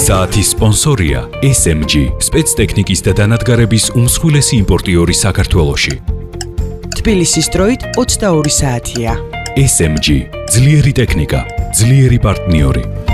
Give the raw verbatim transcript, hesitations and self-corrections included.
საათის სპონსორია ეს ემ ჯი, სპეცტექნიკის და დანადგარების უმსხვილესი იმპორტიორი საქართველოში. თბილისის დროით ოცდაორი საათია. ეს ემ ჯი, ძლიერი ტექნიკა, ძლიერი პარტნიორი.